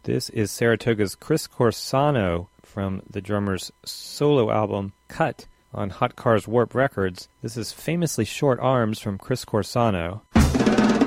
This is Saratoga's Chris Corsano from the drummer's solo album, Cut, on Hot Cars Warp Records. This is Famously Short Arms from Chris Corsano.